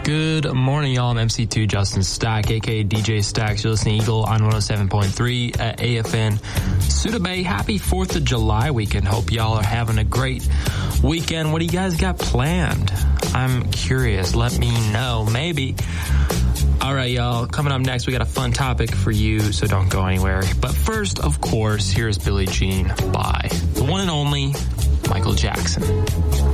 Good morning, y'all. I'm MC2 Justin Stack, aka DJ Stacks. You're listening to Eagle on 107.3 at AFN Suda Bay. Happy 4th of July weekend. Hope y'all are having a great weekend. What do you guys got planned? I'm curious. Let me know. Maybe. All right, y'all. Coming up next, we got a fun topic for you, so don't go anywhere. But first, of course, here's Billie Jean by the one and only Michael Jackson.